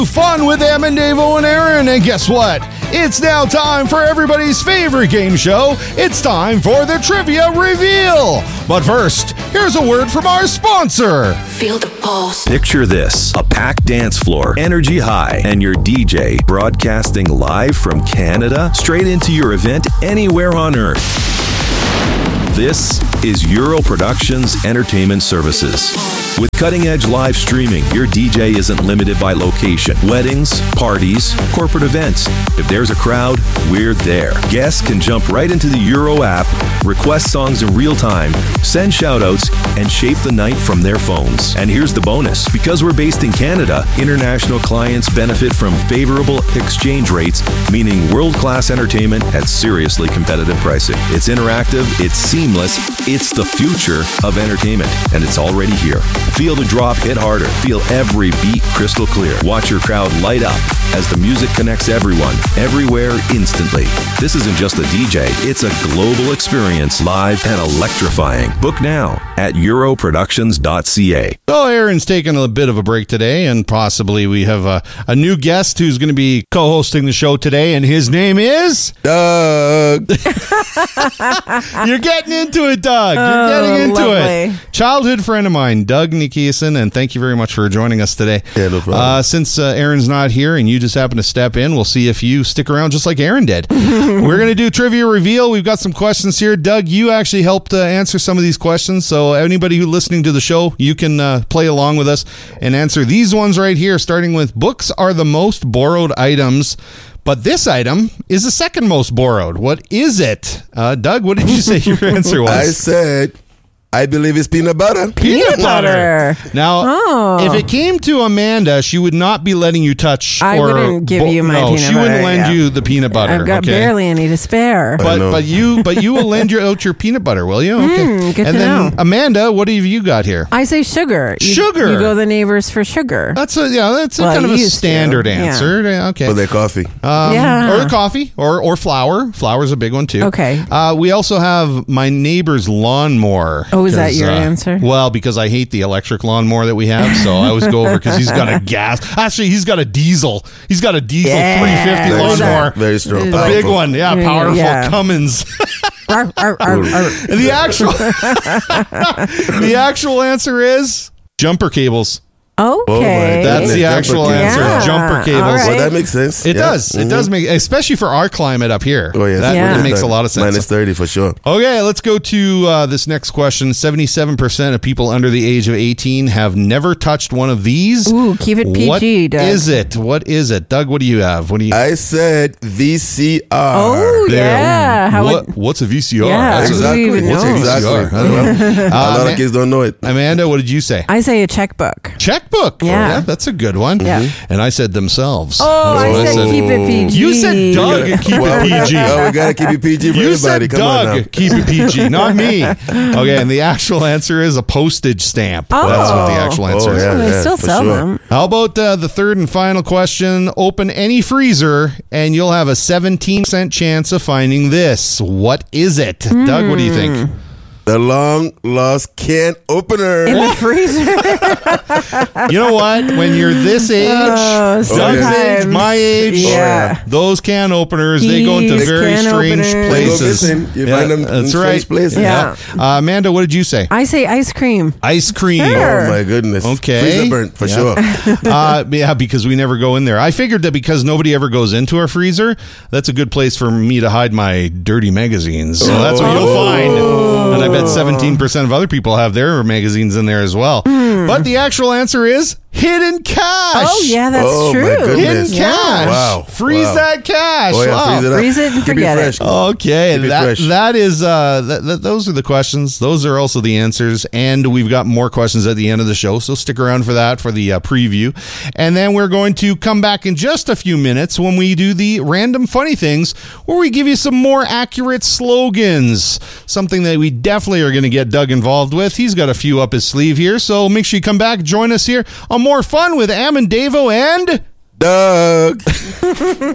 Fun with Em and Davo and Aaron, and guess what? It's now time for everybody's favorite game show. It's time for the Trivia Reveal. But first, here's a word from our sponsor. Feel the pulse. Picture this, a packed dance floor, energy high, and your DJ broadcasting live from Canada straight into your event anywhere on Earth. This is Euro Productions Entertainment Services. With cutting-edge live streaming, your DJ isn't limited by location. Weddings, parties, corporate events. If there's a crowd, we're there. Guests can jump right into the Euro app, request songs in real time, send shout-outs, and shape the night from their phones. And here's the bonus. Because we're based in Canada, international clients benefit from favorable exchange rates, meaning world-class entertainment at seriously competitive pricing. It's interactive, it's seamless, it's the future of entertainment, and it's already here. Feel the drop hit harder. Feel every beat crystal clear. Watch your crowd light up as the music connects everyone, everywhere, instantly. This isn't just a DJ, it's a global experience, live and electrifying. Book now at europroductions.ca. So Aaron's taking a bit of a break today, and possibly we have a new guest who's going to be co-hosting the show today, and his name is... Doug. You're getting into it, Doug. You're getting into it. Childhood friend of mine, Doug Nikiasen, and thank you very much for joining us today. Yeah, no problem. Since Aaron's not here and you just happen to step in, we'll see if you stick around just like Aaron did. We're going to do Trivia Reveal. We've got some questions here. Doug, you actually helped answer some of these questions, so anybody who's listening to the show, you can play along with us and answer these ones right here, starting with books are the most borrowed items, but this item is the second most borrowed. What is it? Doug, what did you say your answer was? I said, I believe it's peanut butter. Peanut butter. Now, if it came to Amanda, she would not be letting you touch. I wouldn't give you my peanut butter. She wouldn't lend you the peanut butter. I've got barely any to spare. But you will lend out your peanut butter, will you? Okay. Good and to then know. Amanda, what have you got here? I say sugar. Sugar. You go to the neighbors for sugar. That's a kind of a standard answer. Yeah, okay. Or their coffee. Or coffee or flour. Flour's a big one too. Okay. We also have my neighbor's lawnmower. Oh, is that your answer? Well, because I hate the electric lawnmower that we have, so I always go over because he's got a gas. Actually, he's got a diesel. He's got a diesel 350 lawnmower. Very strong. A big one. Yeah, powerful. Yeah. Cummins. The actual answer is jumper cables. Okay. That's the actual answer. Yeah. Jumper cables. All right. Well, that makes sense. It does. It does make, especially for our climate up here. Oh, yeah. That makes a lot of sense. Minus 30 for sure. Okay, let's go to this next question. 77% of people under the age of 18 have never touched one of these. Ooh, keep it PG, What Doug. is it? What is it? Doug, what do you have? I said VCR. Oh, yeah. What's a VCR? Yeah, Exactly. who even What's knows? exactly? I don't know. A lot of kids don't know it. Amanda, what did you say? I say a checkbook. Checkbook. Yeah. That's a good one. Yeah. And I said themselves. Oh, I said keep it PG. You said Doug, keep it PG. Oh, we gotta keep it PG for You everybody. said Come on now. Doug, keep it PG, not me. Okay, and the actual answer is a postage stamp. Oh. That's what the actual answer is. yeah. They still for sell sure. them. How about the third and final question? Open any freezer and you'll have a 17% chance of finding this. What is it? Doug, what do you think? The long lost can opener. In the freezer. You know what? When you're this age, Doug's age, my age, Yeah. those can openers, they go into These very can strange openers. They go places. missing. You find them in that's strange right. places. Yeah. Amanda, what did you say? I say ice cream. Ice cream. Sure. Oh my goodness. Okay. Freezer burnt for sure. Yeah, because we never go in there. I figured that because nobody ever goes into our freezer, that's a good place for me to hide my dirty magazines. So that's what you'll find. And I bet 17% of other people have their magazines in there as well. But the actual answer is hidden cash. Oh, yeah, that's Oh, my true. goodness. Hidden cash. Wow. Freeze Wow. that cash. Oh, yeah, Wow. freeze it up. Freeze it and Keep forget it. fresh. Okay, Keep it that fresh. that is those are the questions. Those are also the answers, and we've got more questions at the end of the show. So stick around for that for the preview, and then we're going to come back in just a few minutes when we do the random funny things, where we give you some more accurate slogans. Something that we definitely are going to get Doug involved with. He's got a few up his sleeve here, so make sure you come back, join us here on more fun with Am and Davo and Doug.